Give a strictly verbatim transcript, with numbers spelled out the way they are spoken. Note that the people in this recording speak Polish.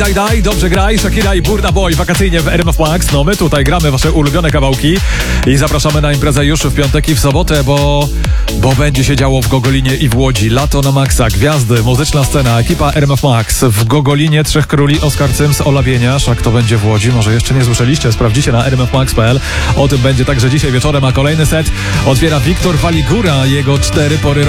Daj, daj, dobrze graj, Shakira i Burna Boy wakacyjnie w R M F Max. No my tutaj gramy wasze ulubione kawałki i zapraszamy na imprezę już w piątek i w sobotę, bo, bo będzie się działo w Gogolinie i w Łodzi. Lato na maksa, gwiazdy, muzyczna scena, ekipa R M F Max w Gogolinie, Trzech Króli, Oskar Cyms, Ola Bieniasz. A kto będzie w Łodzi? Może jeszcze nie słyszeliście, sprawdzicie na r m f max kropka p l. O tym będzie także dzisiaj wieczorem, a kolejny set otwiera Wiktor Waligura, jego cztery pory